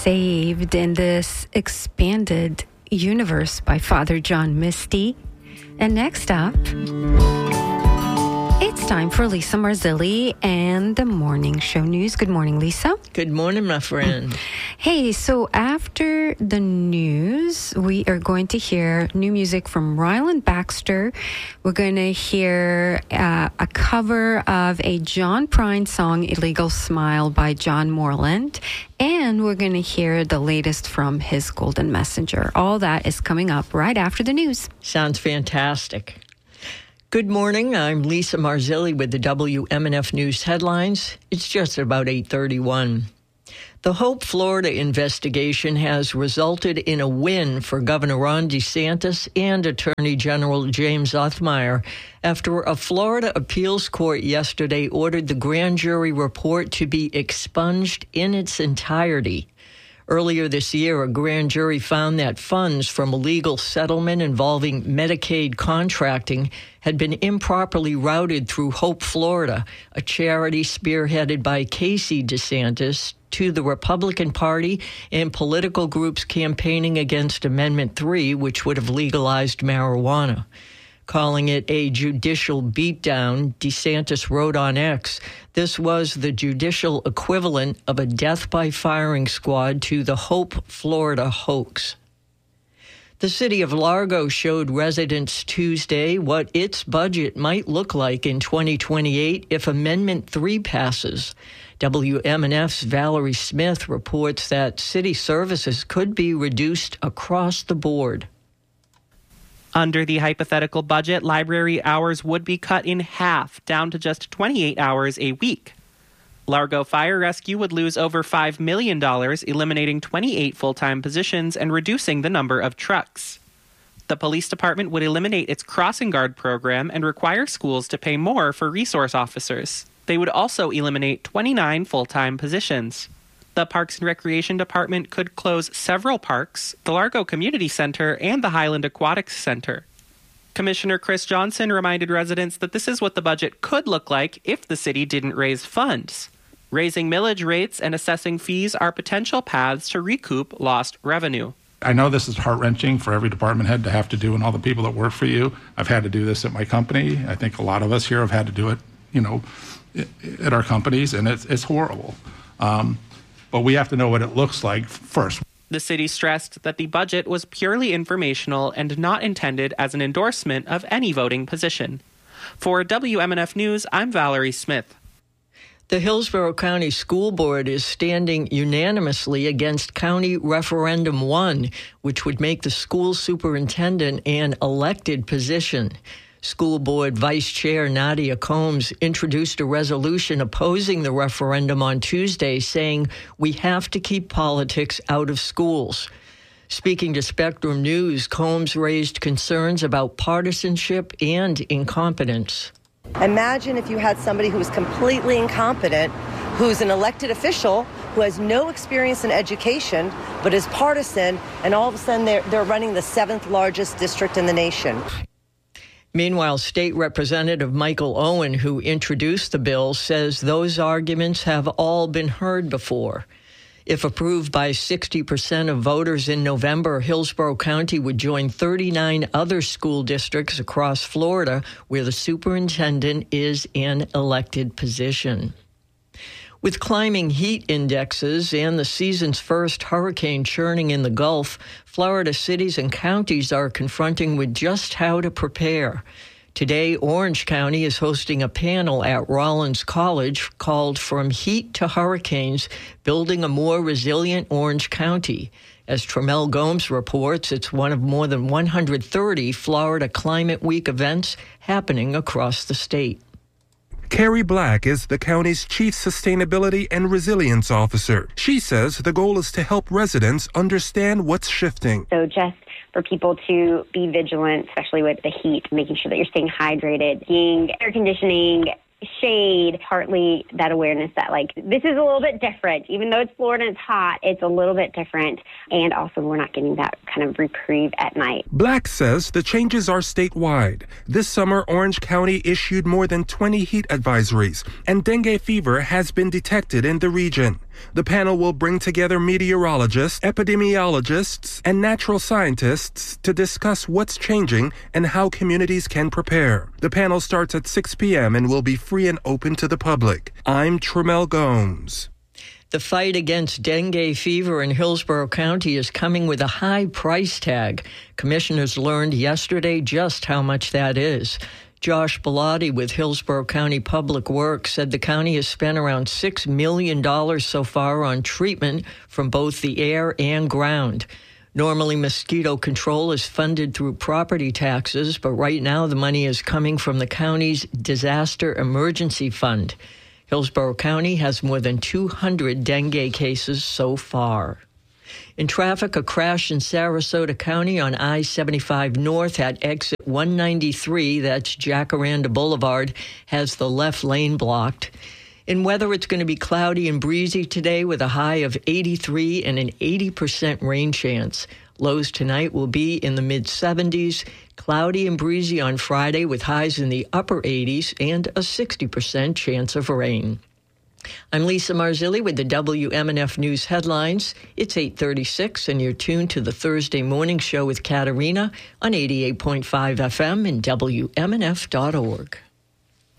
saved in this expanded universe by Father John Misty. And next up, it's time for Lisa Marzilli and the Morning Show News. Good morning, Lisa. Good morning, my friend. Hey, so after the news, we are going to hear new music from Ryland Baxter. We're going to hear a cover of a John Prine song, Illegal Smile by John Moreland. And we're going to hear the latest from his Golden Messenger. All that is coming up right after the news. Sounds fantastic. Good morning. I'm Lisa Marzilli with the WMNF News headlines. It's just about 8:31. The Hope, Florida investigation has resulted in a win for Governor Ron DeSantis and Attorney General James Othmeyer after a Florida appeals court yesterday ordered the grand jury report to be expunged in its entirety. Earlier this year, a grand jury found that funds from a legal settlement involving Medicaid contracting had been improperly routed through Hope, Florida, a charity spearheaded by Casey DeSantis, to the Republican Party and political groups campaigning against Amendment 3, which would have legalized marijuana. Calling it a judicial beatdown, DeSantis wrote on X, "This was the judicial equivalent of a death by firing squad to the Hope, Florida hoax." The city of Largo showed residents Tuesday what its budget might look like in 2028 if Amendment 3 passes. WMNF's Valerie Smith reports that city services could be reduced across the board. Under the hypothetical budget, library hours would be cut in half, down to just 28 hours a week. Largo Fire Rescue would lose over $5 million, eliminating 28 full-time positions and reducing the number of trucks. The police department would eliminate its crossing guard program and require schools to pay more for resource officers. They would also eliminate 29 full-time positions. The Parks and Recreation Department could close several parks, the Largo Community Center, and the Highland Aquatics Center. Commissioner Chris Johnson reminded residents that this is what the budget could look like if the city didn't raise funds. Raising millage rates and assessing fees are potential paths to recoup lost revenue. I know this is heart-wrenching for every department head to have to do, and all the people that work for you. I've had to do this at my company. I think a lot of us here have had to do it, at our companies, and it's horrible. But we have to know what it looks like first. The city stressed that the budget was purely informational and not intended as an endorsement of any voting position. For WMNF News, I'm Valerie Smith. The Hillsborough County School Board is standing unanimously against County Referendum 1, which would make the school superintendent an elected position. School Board Vice Chair Nadia Combs introduced a resolution opposing the referendum on Tuesday, saying we have to keep politics out of schools. Speaking to Spectrum News, Combs raised concerns about partisanship and incompetence. Imagine if you had somebody who was completely incompetent, who's an elected official, who has no experience in education, but is partisan, and all of a sudden they're running the 7th largest district in the nation. Meanwhile, State Representative Michael Owen, who introduced the bill, says those arguments have all been heard before. If approved by 60% of voters in November, Hillsborough County would join 39 other school districts across Florida where the superintendent is an elected position. With climbing heat indexes and the season's first hurricane churning in the Gulf, Florida cities and counties are confronting with just how to prepare. Today, Orange County is hosting a panel at Rollins College called From Heat to Hurricanes, Building a More Resilient Orange County. As Tremel Gomes reports, it's one of more than 130 Florida Climate Week events happening across the state. Carrie Black is the county's Chief Sustainability and Resilience Officer. She says the goal is to help residents understand what's shifting. So just for people to be vigilant, especially with the heat, making sure that you're staying hydrated, getting air conditioning, shade, partly that awareness that, this is a little bit different. Even though it's Florida and it's hot, it's a little bit different. and also we're not getting that kind of reprieve at night. Black says the changes are statewide. This summer, Orange County issued more than 20 heat advisories, and dengue fever has been detected in the region. The panel will bring together meteorologists, epidemiologists, and natural scientists to discuss what's changing and how communities can prepare. The panel starts at 6 p.m. and will be free and open to the public. I'm Tremel Gomes. The fight against dengue fever in Hillsborough County is coming with a high price tag. Commissioners learned yesterday just how much that is. Josh Bellotti with Hillsborough County Public Works said the county has spent around $6 million so far on treatment from both the air and ground. Normally, mosquito control is funded through property taxes, but right now the money is coming from the county's Disaster Emergency Fund. Hillsborough County has more than 200 dengue cases so far. In traffic, a crash in Sarasota County on I-75 North at exit 193, that's Jacaranda Boulevard, has the left lane blocked. In weather, it's going to be cloudy and breezy today with a high of 83 and an 80% rain chance. Lows tonight will be in the mid-70s, cloudy and breezy on Friday with highs in the upper 80s and a 60% chance of rain. I'm Lisa Marzilli with the WMNF News headlines. It's 8:36 and you're tuned to the Thursday Morning Show with Katarina on 88.5 FM and WMNF.org.